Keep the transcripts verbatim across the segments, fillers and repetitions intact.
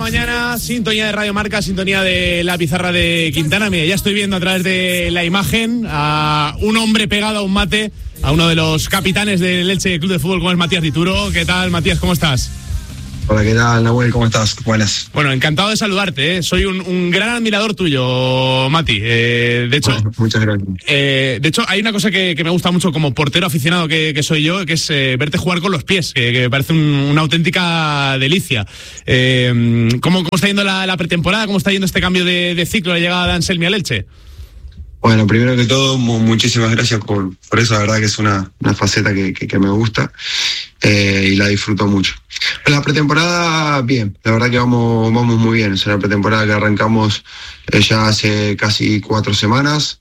mañana, sintonía de Radio Marca, sintonía de la pizarra de Quintana. Mira, ya estoy viendo a través de la imagen a un hombre pegado a un mate, a uno de los capitanes del Elche Club de Fútbol, como es Matías Dituro. ¿Qué tal, Matías? ¿Cómo estás? Hola, ¿qué tal, Nahuel? ¿Cómo estás? Buenas. Bueno, encantado de saludarte, ¿eh? Soy un, un gran admirador tuyo, Mati. Eh, de hecho, bueno, muchas gracias. Eh, de hecho, hay una cosa que, que me gusta mucho como portero aficionado que, que soy yo, que es eh, verte jugar con los pies, que, que me parece un, una auténtica delicia. Eh, ¿cómo, ¿Cómo está yendo la, la pretemporada? ¿Cómo está yendo este cambio de, de ciclo, la llegada de Anselmi al Elche? Bueno, primero que todo, muchísimas gracias por, por eso. La verdad que es una, una faceta que, que, que me gusta eh, y la disfruto mucho. La pretemporada, bien, la verdad que vamos, vamos muy bien. Es una pretemporada que arrancamos eh, ya hace casi cuatro semanas.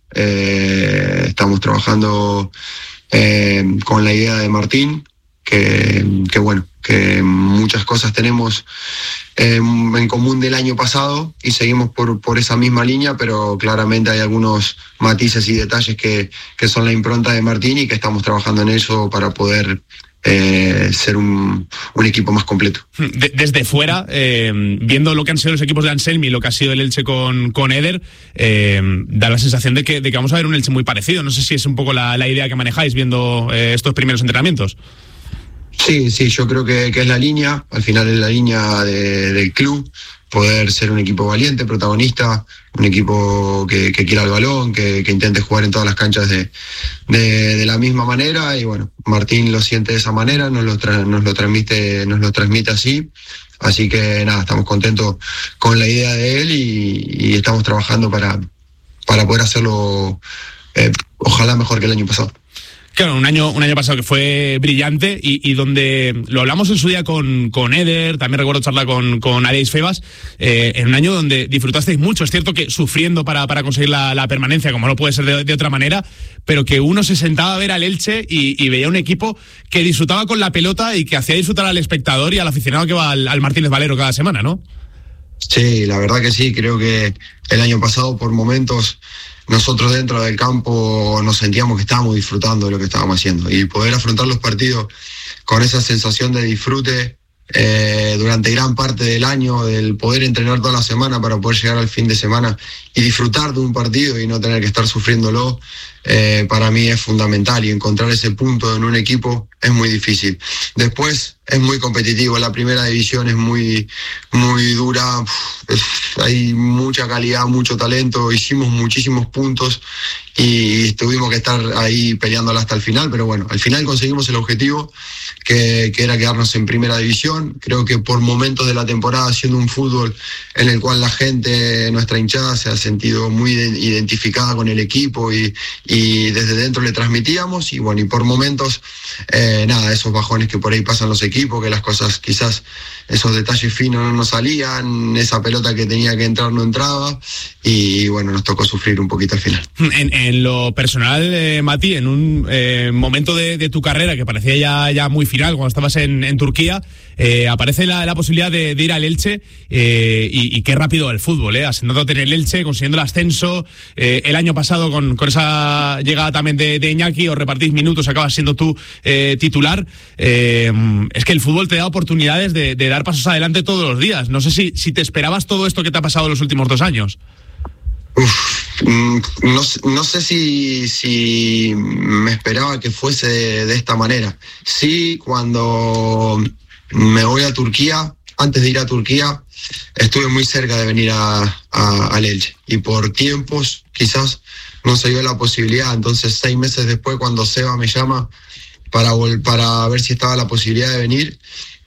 Eh, estamos trabajando eh, con la idea de Martín, que, que bueno, que muchas cosas tenemos eh, en común del año pasado y seguimos por, por esa misma línea, pero claramente hay algunos matices y detalles que, que son la impronta de Martín y que estamos trabajando en eso para poder eh, ser un, un equipo más completo. De, desde fuera, eh, viendo lo que han sido los equipos de Anselmi y lo que ha sido el Elche con, con Eder, eh, da la sensación de que, de que vamos a ver un Elche muy parecido. No sé si es un poco la, la idea que manejáis viendo eh, estos primeros entrenamientos. Sí, sí, yo creo que, que es la línea, al final es la línea de, del club, poder ser un equipo valiente, protagonista, un equipo que, que quiera el balón, que, que intente jugar en todas las canchas de, de, de la misma manera, y bueno, Martín lo siente de esa manera, nos lo, tra- nos lo transmite, nos lo transmite así, así que nada, estamos contentos con la idea de él y, y estamos trabajando para, para poder hacerlo, eh, ojalá mejor que el año pasado. Claro, un año, un año pasado que fue brillante y, y donde lo hablamos en su día con, con Eder, también recuerdo charla con, con Alex Febas, eh, en un año donde disfrutasteis mucho. Es cierto que sufriendo para, para conseguir la, la permanencia, como no puede ser de, de otra manera, pero que uno se sentaba a ver al Elche y, y veía un equipo que disfrutaba con la pelota y que hacía disfrutar al espectador y al aficionado que va al, al Martínez Valero cada semana, ¿no? Sí, la verdad que sí, creo que el año pasado por momentos nosotros dentro del campo nos sentíamos que estábamos disfrutando de lo que estábamos haciendo y poder afrontar los partidos con esa sensación de disfrute eh, durante gran parte del año, del poder entrenar toda la semana para poder llegar al fin de semana y disfrutar de un partido y no tener que estar sufriéndolo, eh, para mí es fundamental, y encontrar ese punto en un equipo es muy difícil. Después es muy competitivo, la primera división es muy, muy dura, es, hay mucha calidad, mucho talento, hicimos muchísimos puntos y tuvimos que estar ahí peleándola hasta el final, pero bueno, al final conseguimos el objetivo que, que era quedarnos en primera división. Creo que por momentos de la temporada, haciendo un fútbol en el cual la gente, nuestra hinchada, se ha sentido muy identificada con el equipo y, y desde dentro le transmitíamos, y bueno, y por momentos eh, nada, esos bajones que por ahí pasan los equipos, que las cosas quizás, esos detalles finos no nos salían, esa pelota que tenía que entrar no entraba, y bueno, nos tocó sufrir un poquito al final. En, en lo personal, eh, Mati, en un eh, momento de, de tu carrera que parecía ya, ya muy final, cuando estabas en, en Turquía, eh, aparece la, la posibilidad de, de ir al Elche, eh, y, y qué rápido el fútbol, eh, asentándote en el Elche, consiguiendo el ascenso, eh, el año pasado con, con esa llegada también de, de Iñaki, os repartís minutos, acabas siendo tú eh, titular. Eh, es que el fútbol te da oportunidades de, de dar pasos adelante todos los días. No sé si, si te esperabas todo esto que te ha pasado los últimos dos años. Uf, no, no sé si, si me esperaba que fuese de, de esta manera. Sí, cuando me voy a Turquía, antes de ir a Turquía, estuve muy cerca de venir a, a, al Elche, y por tiempos quizás no se dio la posibilidad. Entonces, seis meses después, cuando Seba me llama para, para ver si estaba la posibilidad de venir,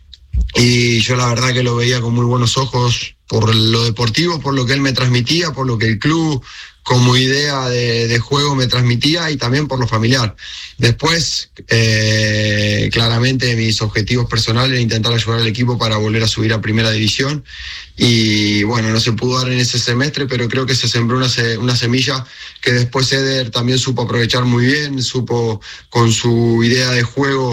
y yo la verdad que lo veía con muy buenos ojos por lo deportivo, por lo que él me transmitía, por lo que el club como idea de, de juego me transmitía, y también por lo familiar. Después, eh, claramente mis objetivos personales eran intentar ayudar al equipo para volver a subir a primera división, y bueno, no se pudo dar en ese semestre, pero creo que se sembró una, se, una semilla que después Eder también supo aprovechar muy bien, supo con su idea de juego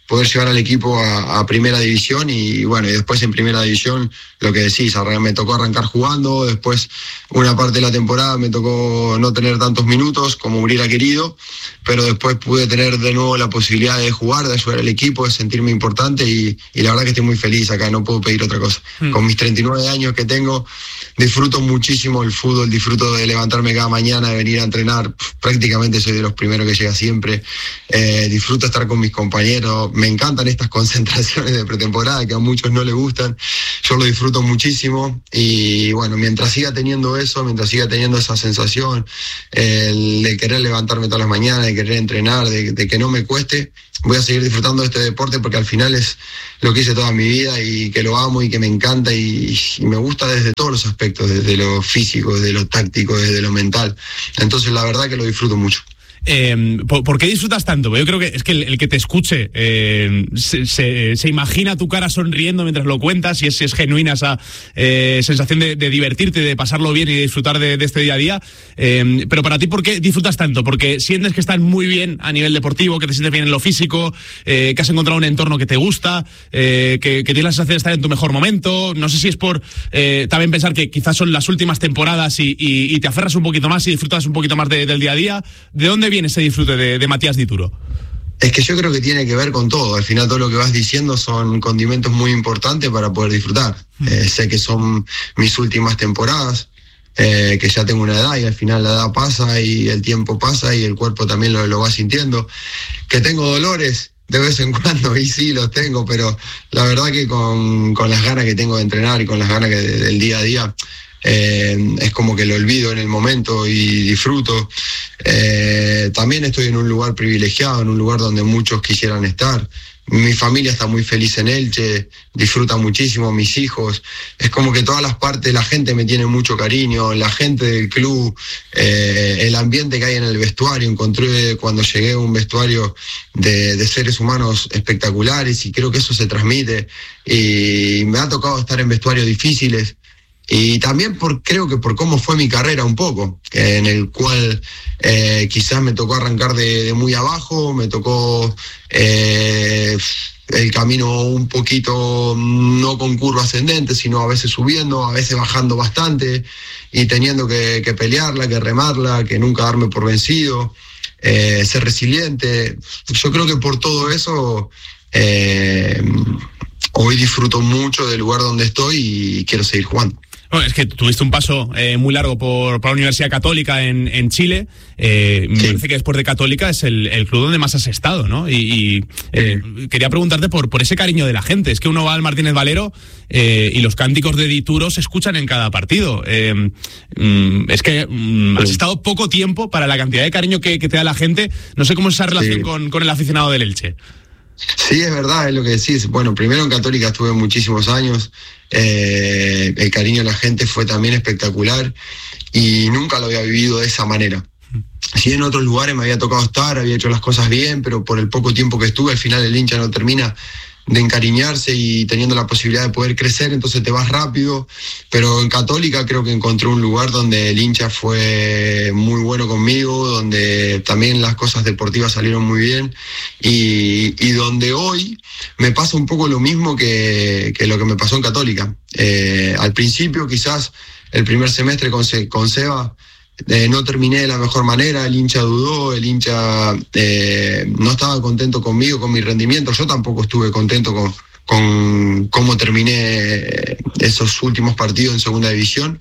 poder llevar al equipo a, a primera división y bueno, y después en primera división, lo que decís, me tocó arrancar jugando, después una parte de la temporada me tocó no tener tantos minutos como hubiera querido, pero después pude tener de nuevo la posibilidad de jugar, de ayudar al equipo, de sentirme importante y, y la verdad que estoy muy feliz acá, no puedo pedir otra cosa. Mm. Con mis treinta y nueve años que tengo, disfruto muchísimo el fútbol, disfruto de levantarme cada mañana, de venir a entrenar, prácticamente soy de los primeros que llega siempre, eh, disfruto estar con mis compañeros, me encantan estas concentraciones de pretemporada que a muchos no les gustan, yo lo disfruto muchísimo y bueno, mientras siga teniendo eso, mientras siga teniendo esa sensación eh, de querer levantarme todas las mañanas, de querer entrenar, de, de que no me cueste, voy a seguir disfrutando de este deporte porque al final es lo que hice toda mi vida y que lo amo y que me encanta y, y me gusta desde todos los aspectos, desde lo físico, desde lo táctico, desde lo mental. Entonces la verdad que lo disfruto mucho. Eh, ¿por, ¿Por qué disfrutas tanto? Yo creo que es que el, el que te escuche eh, se, se, se imagina tu cara sonriendo mientras lo cuentas y es, es genuina esa eh, sensación de, de divertirte, de pasarlo bien y de disfrutar de, de este día a día. Eh, pero para ti, ¿por qué disfrutas tanto? ¿Porque sientes que estás muy bien a nivel deportivo, que te sientes bien en lo físico, eh, que has encontrado un entorno que te gusta, eh, que, que tienes la sensación de estar en tu mejor momento? No sé si es por eh, también pensar que quizás son las últimas temporadas y, y, y te aferras un poquito más y disfrutas un poquito más de, del día a día. ¿De dónde viene ese disfrute de, de Matías Dituro? Es que yo creo que tiene que ver con todo. Al final todo lo que vas diciendo son condimentos muy importantes para poder disfrutar. Mm. Eh, sé que son mis últimas temporadas, eh, que ya tengo una edad y al final la edad pasa y el tiempo pasa y el cuerpo también lo, lo va sintiendo. Que tengo dolores de vez en cuando y sí los tengo, pero la verdad que con, con las ganas que tengo de entrenar y con las ganas que de, del día a día, Eh, es como que lo olvido en el momento y disfruto. Eh, también estoy en un lugar privilegiado, en un lugar donde muchos quisieran estar. Mi familia está muy feliz en Elche, disfruta muchísimo, mis hijos. Es como que todas las partes, la gente me tiene mucho cariño, la gente del club, eh, el ambiente que hay en el vestuario. Encontré cuando llegué un vestuario de, de seres humanos espectaculares y creo que eso se transmite. Y me ha tocado estar en vestuarios difíciles. Y también por, creo que por cómo fue mi carrera un poco, en el cual eh, quizás me tocó arrancar de, de muy abajo, me tocó eh, el camino un poquito no con curva ascendente, sino a veces subiendo, a veces bajando bastante y teniendo que, que pelearla, que remarla, que nunca darme por vencido, eh, ser resiliente. Yo creo que por todo eso eh, hoy disfruto mucho del lugar donde estoy y quiero seguir jugando. Bueno, es que tuviste un paso eh, muy largo por, por la Universidad Católica en, en Chile. Eh, sí. Me parece que después de Católica es el, el club donde más has estado, ¿no? Y, y eh, sí. Quería preguntarte por, por ese cariño de la gente. Es que uno va al Martínez Valero eh, y los cánticos de Dituro se escuchan en cada partido. Eh, mm, es que mm, sí. Has estado poco tiempo para la cantidad de cariño que, que te da la gente. No sé cómo es esa relación sí. con, con el aficionado del Elche. Sí, es verdad, es lo que decís. Bueno, primero en Católica estuve muchísimos años, eh, el cariño de la gente fue también espectacular y nunca lo había vivido de esa manera. Sí, en otros lugares me había tocado estar, había hecho las cosas bien, pero por el poco tiempo que estuve, al final el hincha no termina de encariñarse y teniendo la posibilidad de poder crecer, entonces te vas rápido. Pero en Católica creo que encontré un lugar donde el hincha fue muy bueno conmigo, donde también las cosas deportivas salieron muy bien y, y donde hoy me pasa un poco lo mismo que, que lo que me pasó en Católica. Eh, al principio quizás el primer semestre con, con Seba Eh, no terminé de la mejor manera, el hincha dudó, el hincha eh, no estaba contento conmigo, con mi rendimiento, yo tampoco estuve contento con, con cómo terminé esos últimos partidos en segunda división,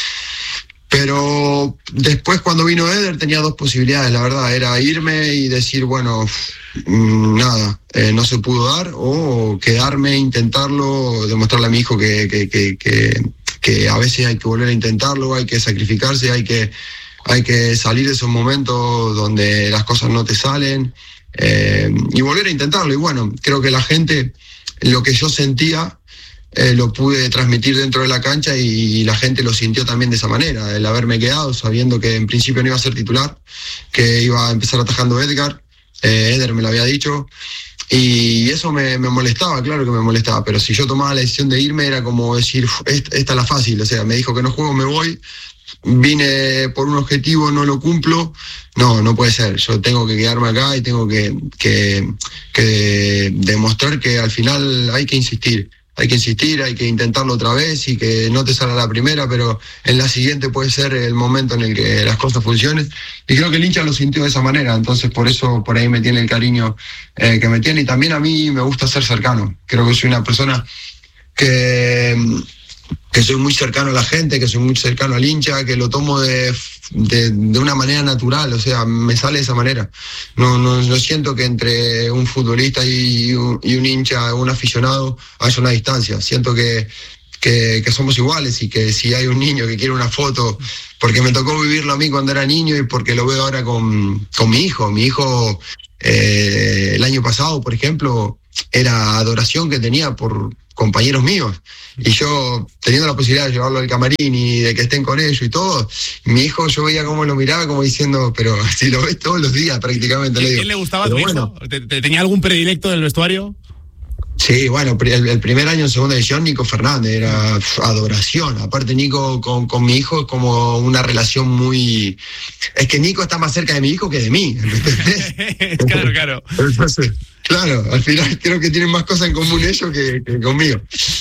pero después cuando vino Eder tenía dos posibilidades, la verdad, era irme y decir, bueno, nada, eh, no se pudo dar, o quedarme, intentarlo, demostrarle a mi hijo que, que, que, que que a veces hay que volver a intentarlo, hay que sacrificarse, hay que, hay que salir de esos momentos donde las cosas no te salen eh, y volver a intentarlo. Y bueno, creo que la gente, lo que yo sentía, eh, lo pude transmitir dentro de la cancha y, y la gente lo sintió también de esa manera, el haberme quedado sabiendo que en principio no iba a ser titular, que iba a empezar atajando Edgar, eh, Eder me lo había dicho, Y eso me, me molestaba, claro que me molestaba, pero si yo tomaba la decisión de irme era como decir, esta, esta es la fácil, o sea, me dijo que no juego, me voy, vine por un objetivo, no lo cumplo, no, no puede ser, yo tengo que quedarme acá y tengo que, que, que demostrar que al final hay que insistir. Hay que insistir, hay que intentarlo otra vez y que no te salga la primera, pero en la siguiente puede ser el momento en el que las cosas funcionen. Y creo que el hincha lo sintió de esa manera, entonces por eso por ahí me tiene el cariño eh, que me tiene. Y también a mí me gusta ser cercano. Creo que soy una persona que, que soy muy cercano a la gente, que soy muy cercano al hincha, que lo tomo de, de, de una manera natural, o sea, me sale de esa manera. No, no, no siento que entre un futbolista y un, y un hincha, un aficionado, haya una distancia. Siento que, que, que somos iguales y que si hay un niño que quiere una foto, porque me tocó vivirlo a mí cuando era niño y porque lo veo ahora con, con mi hijo. Mi hijo eh, el año pasado, por ejemplo, era adoración que tenía por compañeros míos, y yo teniendo la posibilidad de llevarlo al camarín y de que estén con ellos y todo, mi hijo yo veía cómo lo miraba como diciendo, pero si lo ves todos los días prácticamente. ¿Quién le digo, le gustaba a tu bueno, hijo? ¿Te, te ¿Tenía algún predilecto del vestuario? Sí, bueno, el, el primer año en segunda división, Nico Fernández, era pf, adoración. Aparte, Nico con, con mi hijo es como una relación muy... Es que Nico está más cerca de mi hijo que de mí, ¿entendés? Claro, claro. Entonces, claro, al final creo que tienen más cosas en común ellos que, que conmigo.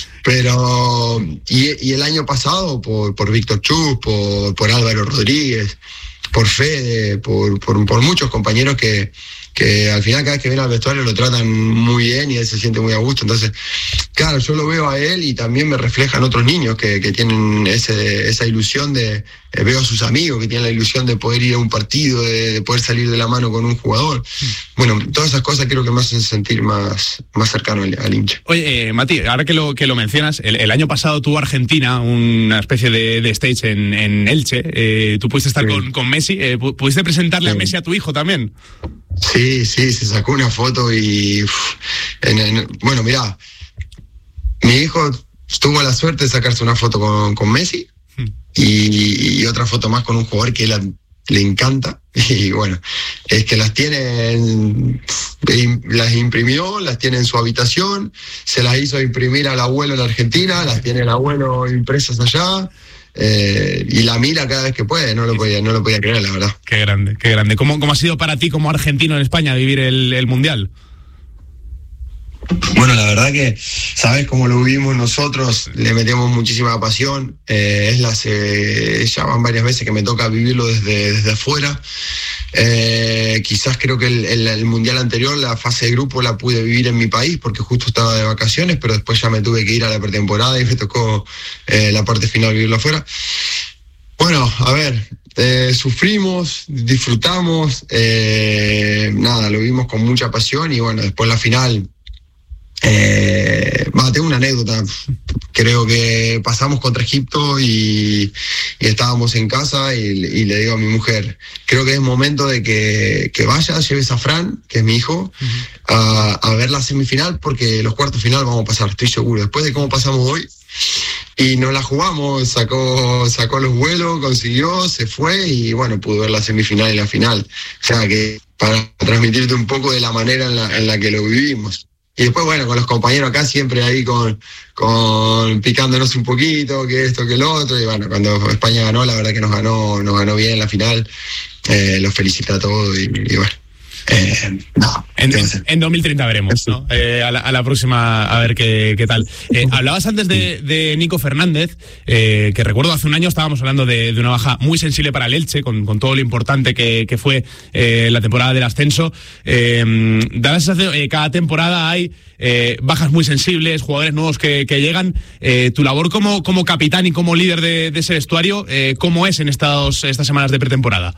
Pero, y, y el año pasado, por, por Víctor Chus, por, por Álvaro Rodríguez, por Fede, por, por, por muchos compañeros que, que al final cada vez que viene al vestuario lo tratan muy bien y él se siente muy a gusto. Entonces, claro, yo lo veo a él y también me reflejan otros niños que, que tienen ese, esa ilusión de, eh, veo a sus amigos que tienen la ilusión de poder ir a un partido, de, de poder salir de la mano con un jugador. Bueno, todas esas cosas creo que me hacen sentir más, más cercano al, al hincha. Oye, eh, Mati, ahora que lo, que lo mencionas, el, el año pasado tuvo Argentina una especie de, de stage en, en Elche, eh, tú pudiste estar sí. con, con Messi, eh, ¿pudiste presentarle sí. a Messi a tu hijo también? Sí, sí, se sacó una foto y... Uf, en, en, bueno, mirá, mi hijo tuvo la suerte de sacarse una foto con, con Messi hmm. y, y otra foto más con un jugador que él le encanta. Y bueno, es que las tiene, las imprimió, las tiene en su habitación, se las hizo imprimir al abuelo en Argentina, las tiene el abuelo impresas allá. Eh, y la mira cada vez que puede, no lo podía, no lo podía creer, la verdad. Qué grande, qué grande. ¿Cómo, cómo ha sido para ti como argentino en España vivir el, el Mundial? Bueno, la verdad que sabes cómo lo vivimos nosotros, le metemos muchísima pasión. Eh, es las, eh, ya van varias veces que me toca vivirlo desde, desde afuera. Eh, quizás creo que el, el, el Mundial anterior, la fase de grupo, la pude vivir en mi país porque justo estaba de vacaciones, pero después ya me tuve que ir a la pretemporada y me tocó eh, la parte final vivirlo afuera. Bueno, a ver, eh, sufrimos, disfrutamos, eh, nada, lo vimos con mucha pasión y bueno, después la final... Eh, bah, tengo una anécdota. Creo que pasamos contra Egipto y, y estábamos en casa y, y le digo a mi mujer, creo que es momento de que, que vaya, lleves a Fran, que es mi hijo, uh-huh. a, a ver la semifinal porque los cuartos final vamos a pasar, estoy seguro, después de cómo pasamos hoy. Y nos la jugamos, sacó, sacó los vuelos, consiguió, se fue y bueno, pudo ver la semifinal y la final. O sea que para transmitirte un poco de la manera en la, en la que lo vivimos. Y después, bueno, con los compañeros acá siempre ahí con, con picándonos un poquito, que esto, que lo otro. Y bueno, cuando España ganó, la verdad que nos ganó, nos ganó bien en la final. Eh, los felicito a todos y, y bueno. Eh, no, en, en dos mil treinta veremos, ¿no? Eh, a, la, a la próxima a ver qué, qué tal. Eh, hablabas antes de, de Nico Fernández, eh, que recuerdo hace un año estábamos hablando de, de una baja muy sensible para el Elche, con, con todo lo importante que, que fue eh, la temporada del ascenso. Eh, da la sensación que eh, cada temporada hay eh, bajas muy sensibles, jugadores nuevos que, que llegan. Eh, tu labor como, como capitán y como líder de, de ese vestuario, eh, ¿cómo es en estos, estas semanas de pretemporada?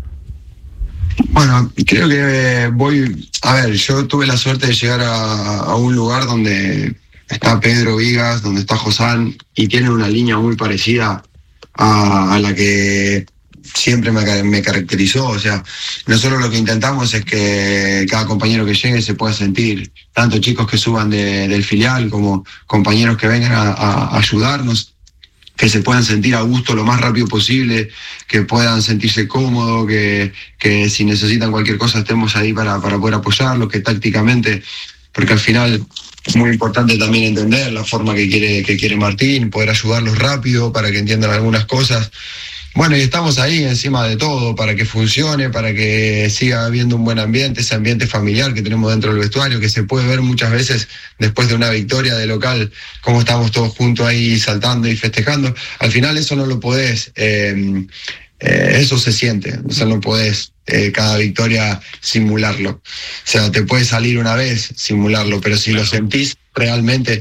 Bueno, creo que voy, a ver, yo tuve la suerte de llegar a, a un lugar donde está Pedro Vigas, donde está Josán, y tienen una línea muy parecida a, a la que siempre me, me caracterizó. O sea, nosotros lo que intentamos es que cada compañero que llegue se pueda sentir, tanto chicos que suban de, del filial como compañeros que vengan a, a ayudarnos, que se puedan sentir a gusto lo más rápido posible, que puedan sentirse cómodos, que, que si necesitan cualquier cosa estemos ahí para, para poder apoyarlos, que tácticamente porque al final es muy importante también entender la forma que quiere, que quiere Martín, poder ayudarlos rápido para que entiendan algunas cosas. Bueno, y estamos ahí encima de todo para que funcione, para que siga habiendo un buen ambiente, ese ambiente familiar que tenemos dentro del vestuario, que se puede ver muchas veces después de una victoria de local, cómo estamos todos juntos ahí saltando y festejando. Al final eso no lo podés, eh, eh, eso se siente, o sea, no podés eh, cada victoria simularlo. O sea, te puede salir una vez simularlo, pero si lo sentís realmente...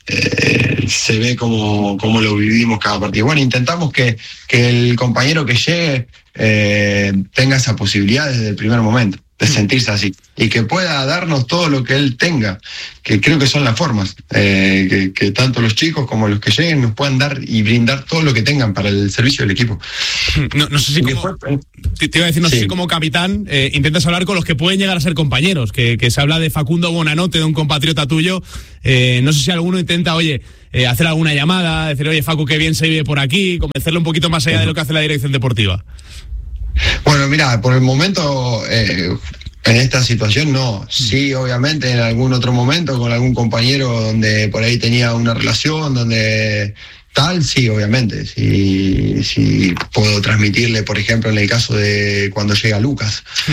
Eh, se ve como, como lo vivimos cada partido. Bueno, intentamos que, que el compañero que llegue eh, tenga esa posibilidad desde el primer momento, de sentirse así, y que pueda darnos todo lo que él tenga, que creo que son las formas, eh, que, que tanto los chicos como los que lleguen nos puedan dar y brindar todo lo que tengan para el servicio del equipo. No, no sé si como, después, te iba a decir, no sí. sé si como capitán eh, intentas hablar con los que pueden llegar a ser compañeros, que, que se habla de Facundo Bonanote, de un compatriota tuyo, eh, no sé si alguno intenta, oye, eh, hacer alguna llamada, decir, oye, Facu, qué bien se vive por aquí, convencerle un poquito más allá uh-huh. de lo que hace la dirección deportiva. Bueno, mira, por el momento, eh, en esta situación no. Sí, obviamente, en algún otro momento, con algún compañero donde por ahí tenía una relación, donde tal, sí, obviamente. Sí, sí puedo transmitirle, por ejemplo, en el caso de cuando llega Lucas. Hmm.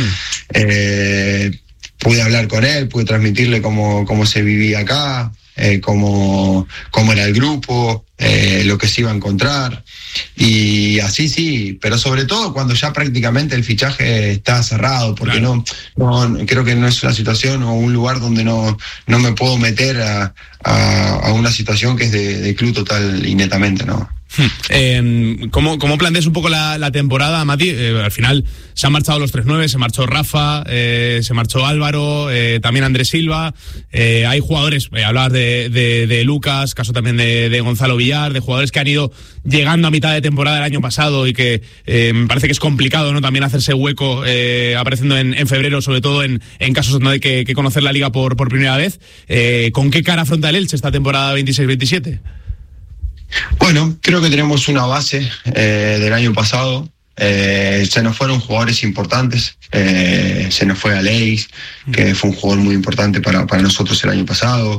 Eh, pude hablar con él, pude transmitirle cómo, cómo se vivía acá, eh, cómo, cómo era el grupo, eh, lo que se iba a encontrar. Y así sí, pero sobre todo cuando ya prácticamente el fichaje está cerrado, porque claro. no, no creo que no es una situación o un lugar donde no, no me puedo meter a, a, a una situación que es de, de club total y netamente, ¿no? Eh, ¿cómo, ¿Cómo planteas un poco la, la temporada, Mati? Eh, al final se han marchado los tres nueve, se marchó Rafa, eh, se marchó Álvaro, eh, también Andrés Silva, eh, hay jugadores, eh, hablabas de, de, de Lucas, caso también de, de Gonzalo Villar, de jugadores que han ido llegando a mitad de temporada del año pasado y que eh, me parece que es complicado, ¿no? También hacerse hueco eh, apareciendo en, en febrero, sobre todo en, en casos donde hay que, que conocer la liga por, por primera vez. Eh, ¿Con qué cara afronta el Elche esta temporada veintiséis veintisiete? Bueno, creo que tenemos una base eh, del año pasado. Eh, se nos fueron jugadores importantes. Eh, se nos fue Aleix, que fue un jugador muy importante para, para nosotros el año pasado.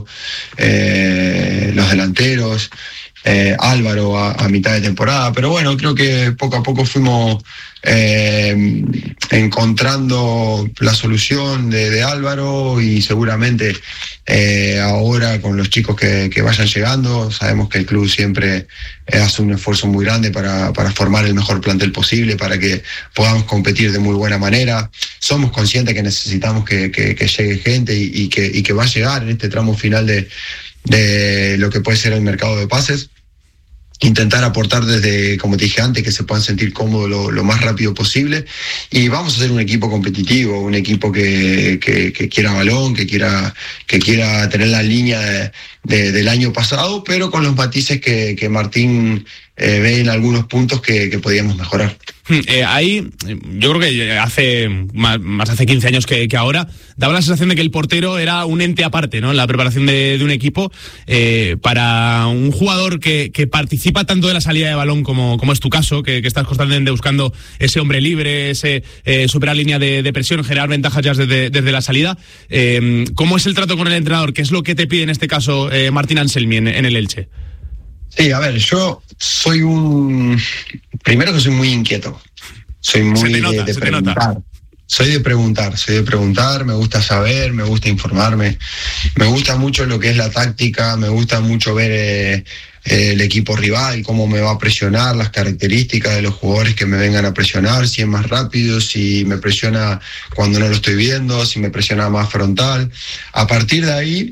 Eh, los delanteros. Eh, Álvaro a, a mitad de temporada. Pero bueno, creo que poco a poco fuimos eh, encontrando la solución de, de Álvaro y seguramente eh, ahora con los chicos que, que vayan llegando, sabemos que el club siempre eh, hace un esfuerzo muy grande para, para formar el mejor plantel posible, para que podamos competir de muy buena manera. Somos conscientes que necesitamos que, que, que llegue gente y, y, que, y que va a llegar en este tramo final de, de lo que puede ser el mercado de pases. Intentar aportar desde, como te dije antes, que se puedan sentir cómodos lo, lo más rápido posible, y vamos a ser un equipo competitivo, un equipo que, que, que quiera balón, que quiera, que quiera tener la línea de, de, del año pasado, pero con los matices que, que Martín eh, ve en algunos puntos que, que podíamos mejorar. Eh, ahí, yo creo que hace más, más hace quince años que, que ahora, daba la sensación de que el portero era un ente aparte, ¿no? En la preparación de, de un equipo. Eh, para un jugador que, que participa tanto de la salida de balón como, como es tu caso, que, que estás constantemente buscando ese hombre libre, ese eh, superar línea de, de presión, generar ventajas ya desde, desde la salida. Eh, ¿Cómo es el trato con el entrenador? ¿Qué es lo que te pide en este caso eh, Martín Anselmi en, en el Elche? Sí, a ver, yo soy un... Primero que soy muy inquieto. Soy muy nota, de, de preguntar. Soy de preguntar, soy de preguntar, me gusta saber, me gusta informarme. Me gusta mucho lo que es la táctica, me gusta mucho ver eh, eh, el equipo rival, cómo me va a presionar, las características de los jugadores que me vengan a presionar, si es más rápido, si me presiona cuando no lo estoy viendo, si me presiona más frontal. A partir de ahí...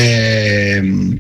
Eh,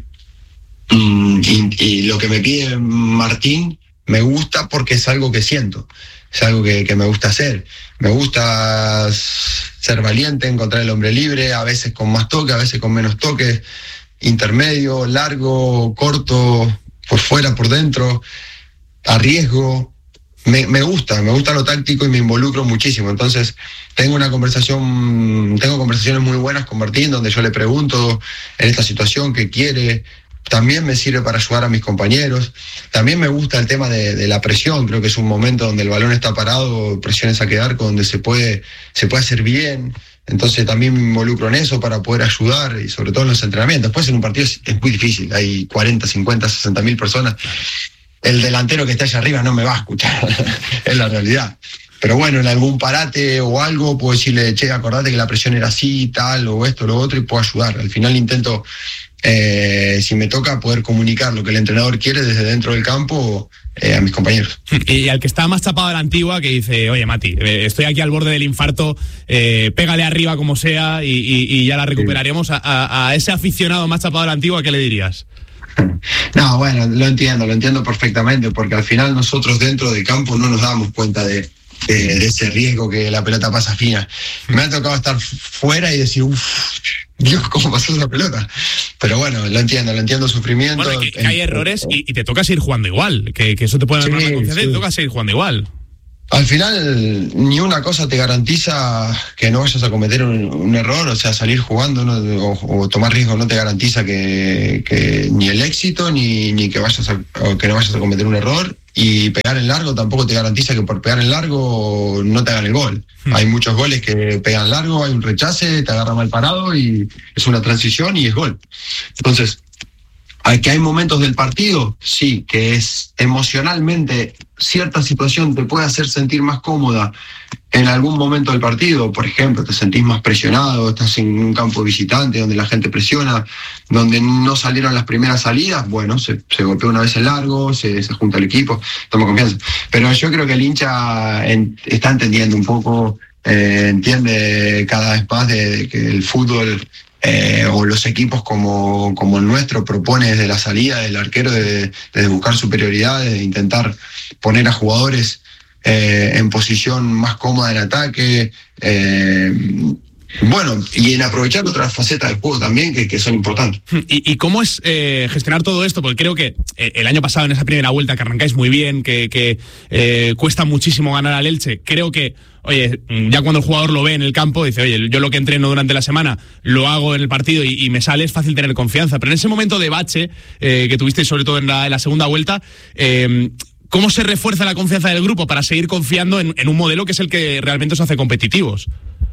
Y, y lo que me pide Martín me gusta porque es algo que siento, es algo que, que me gusta hacer. Me gusta ser valiente, encontrar el hombre libre, a veces con más toque, a veces con menos toque, intermedio, largo, corto, por fuera, por dentro, a riesgo. Me, me gusta, me gusta lo táctico y me involucro muchísimo. Entonces tengo una conversación, tengo conversaciones muy buenas con Martín, donde yo le pregunto en esta situación qué quiere. También me sirve para ayudar a mis compañeros. También me gusta el tema de, de la presión. Creo que es un momento donde el balón está parado, presiones a quedar, donde se puede, se puede hacer bien. entonces también me involucro en eso para poder ayudar, y sobre todo en los entrenamientos. Después en un partido es, es muy difícil, hay cuarenta, cincuenta, sesenta mil personas, el delantero que está allá arriba no me va a escuchar, es la realidad. Pero bueno, en algún parate o algo puedo decirle, che, acordate que la presión era así, tal, o esto, lo otro, y puedo ayudar. Al final intento, eh, si me toca, poder comunicar lo que el entrenador quiere desde dentro del campo eh, a mis compañeros. Y al que está más chapado de la antigua, que dice, oye, Mati, eh, estoy aquí al borde del infarto, eh, pégale arriba como sea y, y, y ya la recuperaremos. A, a, a ese aficionado más chapado de la antigua, ¿qué le dirías? No, bueno, lo entiendo, lo entiendo perfectamente, porque al final nosotros dentro del campo no nos damos cuenta de De, de ese riesgo que la pelota pasa fina. Me ha tocado estar fuera y decir, uff, Dios, ¿cómo pasó esa pelota? Pero bueno, lo entiendo, lo entiendo, sufrimiento. Bueno, que, que hay errores y, y te toca seguir jugando igual, que, que eso te puede dar más confianza, y te toca seguir jugando igual. Al final, ni una cosa te garantiza que no vayas a cometer un, un error, o sea, salir jugando, ¿no? o, o tomar riesgo no te garantiza que, que ni el éxito, ni, ni que, vayas a, o que no vayas a cometer un error. Y pegar en largo tampoco te garantiza que por pegar en largo no te hagan el gol. Hmm. Hay muchos goles que pegan largo, hay un rechace, te agarra mal parado y es una transición y es gol. Entonces, ¿que hay momentos del partido? Sí, que es emocionalmente cierta situación te puede hacer sentir más cómoda en algún momento del partido. Por ejemplo, te sentís más presionado, estás en un campo visitante donde la gente presiona, donde no salieron las primeras salidas, bueno, se, se golpeó una vez en largo, se, se junta el equipo, toma confianza. Pero yo creo que el hincha en, está entendiendo un poco, eh, entiende cada vez más de, de que el fútbol eh, o los equipos como, como el nuestro propone desde la salida del arquero de, de buscar superioridad, de intentar poner a jugadores Eh, en posición más cómoda en ataque, eh, bueno, y en aprovechar otras facetas del juego también que, que son importantes. ¿Y, y cómo es eh, gestionar todo esto? Porque creo que eh, el año pasado en esa primera vuelta que arrancáis muy bien, que, que eh, cuesta muchísimo ganar al Elche, creo que, oye, ya cuando el jugador lo ve en el campo, dice, oye, yo lo que entreno durante la semana lo hago en el partido y, y me sale, es fácil tener confianza. Pero en ese momento de bache eh, que tuvisteis sobre todo en la, en la segunda vuelta, eh, ¿cómo se refuerza la confianza del grupo para seguir confiando en, en un modelo que es el que realmente os hace competitivos?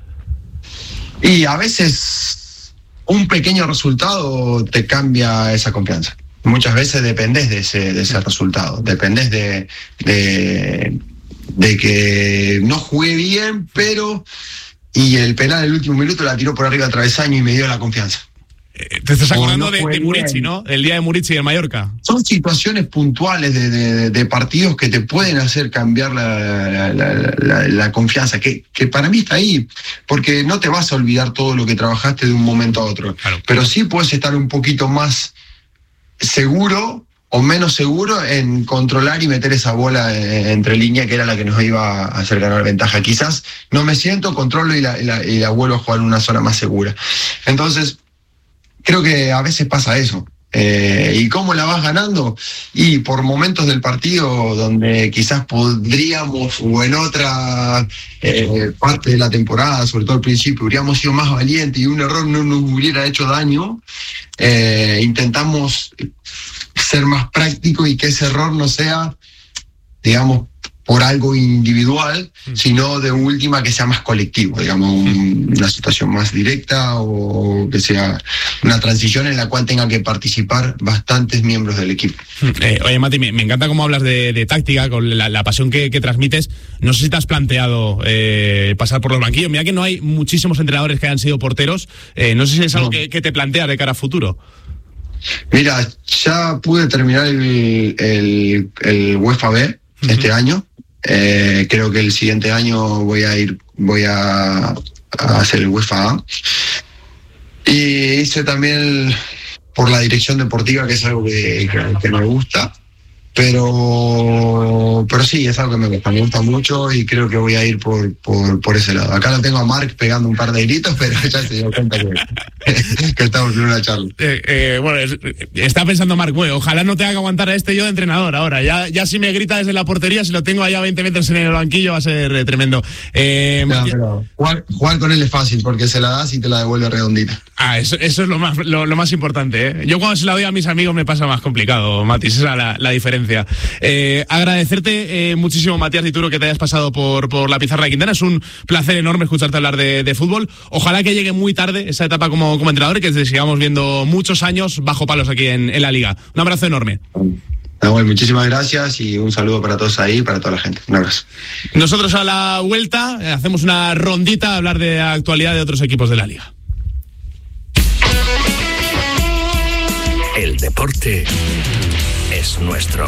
Y a veces un pequeño resultado te cambia esa confianza. Muchas veces dependés de ese, de ese resultado, dependés de, de, de que no jugué bien, pero y el penal en el último minuto la tiró por arriba del travesaño y me dio la confianza. Te estás acordando no de, de Murici, bien. ¿no? El día de Murici en Mallorca. Son situaciones puntuales de, de, de partidos que te pueden hacer cambiar la, la, la, la confianza, que, que para mí está ahí, porque no te vas a olvidar todo lo que trabajaste de un momento a otro, claro. Pero sí puedes estar un poquito más seguro o menos seguro en controlar y meter esa bola entre línea que era la que nos iba a hacer ganar ventaja. Quizás no me siento, controlo y la, y la, y la vuelvo a jugar en una zona más segura. Entonces, creo que a veces pasa eso. Eh, ¿Y cómo la vas ganando? Y por momentos del partido donde quizás podríamos, o en otra eh, parte de la temporada, sobre todo al principio, hubiéramos sido más valientes y un error no nos hubiera hecho daño, eh, intentamos ser más prácticos y que ese error no sea, digamos, por algo individual, sino de última que sea más colectivo, digamos, un, una situación más directa o que sea una transición en la cual tengan que participar bastantes miembros del equipo. Eh, oye, Mati, me, me encanta cómo hablas de, de táctica, con la, la pasión que, que transmites. No sé si te has planteado eh, pasar por los banquillos. Mira que no hay muchísimos entrenadores que hayan sido porteros. Eh, no sé si es algo no. que, que te planteas de cara a futuro. Mira, ya pude terminar el, el, el UEFA B uh-huh. este año. Eh, creo que el siguiente año voy a ir, voy a, a hacer el UEFA A. Y hice también el, por la dirección deportiva, que es algo que, que, que me gusta. Pero, pero sí, es algo que me gusta, me gusta mucho y creo que voy a ir por, por, por ese lado. Acá lo tengo a Marc pegando un par de gritos, pero ya se dio cuenta que, que estamos en una charla. Eh, eh, bueno, es, está pensando Marc, bueno, ojalá no tenga que aguantar a este yo de entrenador ahora. Ya, ya si me grita desde la portería, si lo tengo allá a veinte metros en el banquillo, va a ser eh, tremendo. Eh, no, pero jugar, jugar con él es fácil porque se la das y te la devuelve redondita. Ah, eso, eso es lo más, lo, lo más importante, ¿eh? Yo cuando se la doy a mis amigos me pasa más complicado, Mati, esa es la, la diferencia. diferencia. Eh, agradecerte eh, muchísimo, Matías Dituro, que te hayas pasado por, por la pizarra de Quintana. Es un placer enorme escucharte hablar de, de fútbol. Ojalá que llegue muy tarde esa etapa como, como entrenador y que te sigamos viendo muchos años bajo palos aquí en, en la Liga. Un abrazo enorme. Nahuel, muchísimas gracias y un saludo para todos ahí y para toda la gente. Un abrazo. Nosotros a la vuelta eh, hacemos una rondita a hablar de la actualidad de otros equipos de la Liga. El deporte es nuestro.